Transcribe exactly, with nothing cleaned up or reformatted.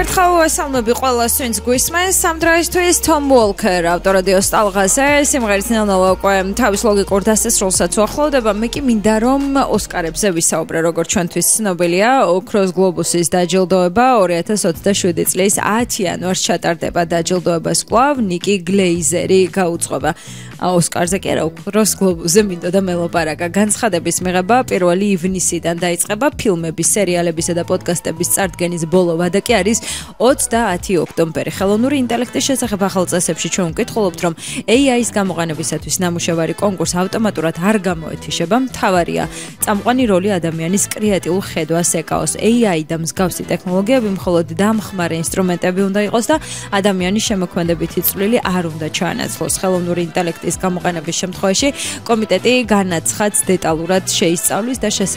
ერთხელ სალმები ყველას ვინც გვისმენს ამ დროისთვის Tom Walker ავტორადიოს ტალღაზე სიმღერის ნელ-ნელა უკვე თავის ლოგიკურ დასასრულსაც უახლოვდება. მე კი მინდა რომ ოსკარებზე ვისაუბრე, როგორც ჩვენთვის ცნობილია, ოქროს გლობუსის დაჯილდოება ორი ათას ოცდაშვიდი წლის ათი იანვარს ჩატარდება. დაჯილდოებას კვლავ ნიკი გლეიზერი გაუძღვება. ოსკარზე კი არა, ოქროს გლობუსზე მინდოდა მელაპარაკა. განცხადების მიღება პირველი ივნისიდან დაიწყება. ფილმების, სერიალებისა და პოდკასტების წარდგენის ბოლო ვადა კი არის ოცდაათი ოქტომბერი. ხელოვნური ინტელექტის შესახებ ახალ წესებში ჩვენ ვკითხულობთ, რომ ეი აის გამოყენებისათვის ნამუშევარი კონკურს ავტომატურად არ გამოეთიშება. მთავარია წამყვანი როლი ადამიანის კრეატიულ ხედვას ეკაოს. ეი აი და მსგავსი ტექნოლოგიები მხოლოდ დამხმარე ინსტრუმენტები უნდა იყოს და ადამიანის შემოქმედებითი წვლილი არ უნდა ჩაანაცვლოს. ხელოვნური ინტელექტის გამოყენების შემთხვევაში კომიტეტი განაცხადს დეტალურად შეისწავლის და